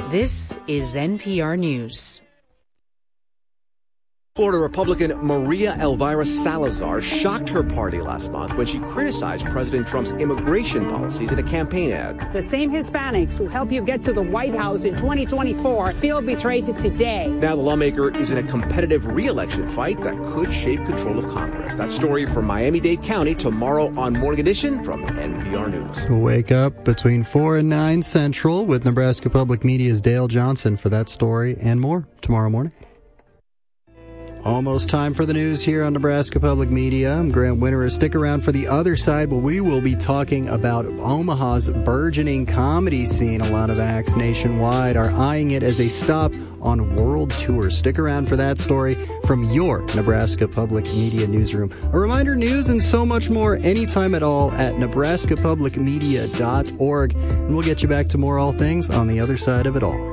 This is NPR News. Florida Republican Maria Elvira Salazar shocked her party last month when she criticized President Trump's immigration policies in a campaign ad. The same Hispanics who help you get to the White House in 2024 feel betrayed today. Now the lawmaker is in a competitive re-election fight that could shape control of Congress. That story from Miami-Dade County tomorrow on Morning Edition from NPR News. Wake up between 4 and 9 Central with Nebraska Public Media's Dale Johnson for that story and more tomorrow morning. Almost time for the news here on Nebraska Public Media. I'm Grant Winterer. Stick around for the other side, where we will be talking about Omaha's burgeoning comedy scene. A lot of acts nationwide are eyeing it as a stop on world tours. Stick around for that story from your Nebraska Public Media newsroom. A reminder, news and so much more anytime at all at nebraskapublicmedia.org. And we'll get you back to more All Things on the other side of it all.